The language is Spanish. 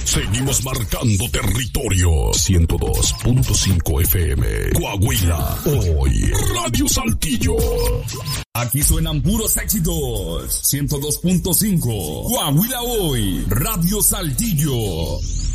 Seguimos marcando territorio. 102.5 FM. Coahuila. Hoy. Radio Saltillo. Aquí suenan puros éxitos. 102.5. Coahuila Hoy. Radio Saltillo.